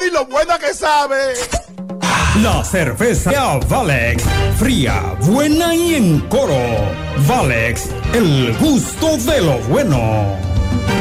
y lo buena que sabe. La cerveza Valex, fría, buena y en coro. Valex, el gusto de lo bueno.